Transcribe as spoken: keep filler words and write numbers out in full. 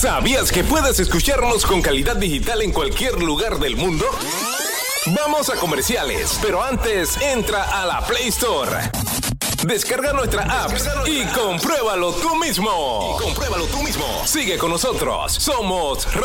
¿Sabías que puedes escucharnos con calidad digital en cualquier lugar del mundo? Vamos a comerciales, pero antes entra a la Play Store. Descarga nuestra app y compruébalo tú mismo. Y compruébalo tú mismo. Sigue con nosotros. Somos